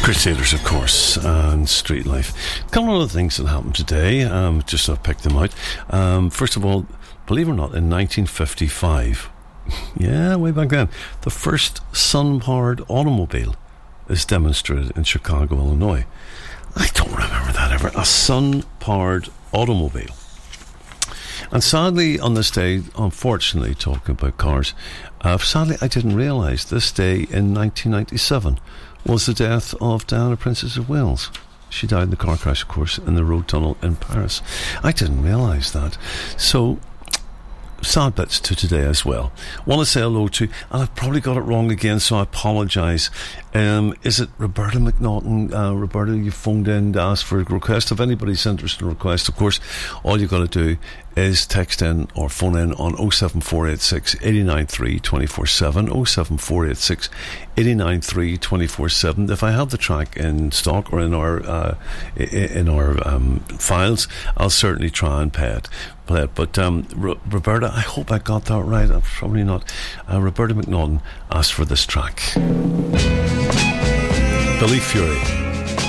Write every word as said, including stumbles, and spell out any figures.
Crusaders, of course, and Street Life. A couple of other things that happened today, um, just so I've picked them out. Um, first of all, believe it or not, in nineteen fifty-five, yeah, way back then, the first sun-powered automobile is demonstrated in Chicago, Illinois. I don't remember that ever. A sun-powered automobile. And sadly, on this day, unfortunately, talking about cars, uh, sadly, I didn't realise this day in nineteen ninety-seven was the death of Diana, Princess of Wales. She died in the car crash, of course, in the road tunnel in Paris. I didn't realise that. So, sad bits to today as well. Want to say hello to, and I've probably got it wrong again, so I apologise. Um, is it Roberta McNaughton? Uh, Roberta, you phoned in to ask for a request. If anybody's interested in a request, of course, all you've got to do is text in or phone in on oh seven four eight six, eight nine three, two four seven, oh seven four eight six, eight nine three, two four seven. If I have the track in stock or in our uh, in our um, files, I'll certainly try and play it. Play it. But um, R- Roberta, I hope I got that right. I'm probably not. Uh, Roberta McNaughton asked for this track. Billy Fury.